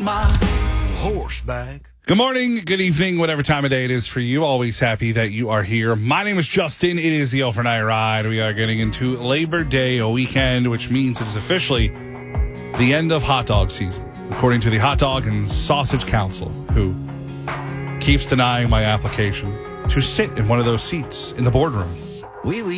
my horseback. Good morning, good evening, whatever time of day it is for you. Always happy that you are here. My name is Justin. It is the Overnight Ride. We are getting into Labor Day weekend, which means it is officially the end of hot dog season, according to the Hot Dog and Sausage Council, who keeps denying my application to sit in one of those seats in the boardroom. Oui, oui.